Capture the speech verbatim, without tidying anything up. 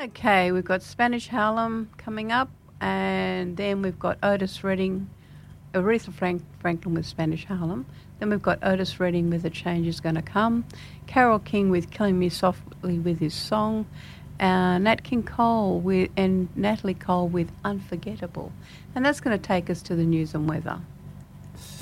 Okay, we've got Spanish Harlem coming up, and then we've got Otis Redding, Aretha Frank, Franklin with Spanish Harlem. Then we've got Otis Redding with A Change Is Gonna Come, Carole King with Killing Me Softly with his song, uh, Nat King Cole with and Natalie Cole with Unforgettable. And that's going to take us to the news and weather.